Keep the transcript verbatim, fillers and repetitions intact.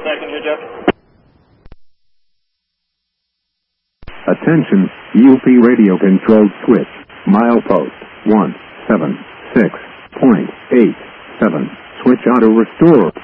second here, Jeff. Attention, U P radio control switch, milepost one seven six point eight seven, switch auto restore.